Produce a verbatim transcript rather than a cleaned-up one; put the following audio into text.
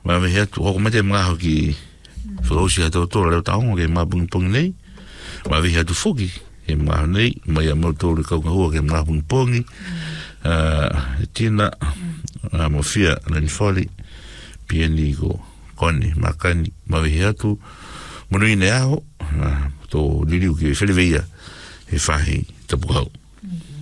ma ve hatu o mate mga hoki fo si ato to le taongo ke ma pung pung nei ma ve hatu foki e ma nei ma ya mo to le ka ho ke ma pung pungi uh tina mo fia len foli pienigo koni makani ma ve hatu mo ni ne aho to liliu ke fele veia e fahi tapu hau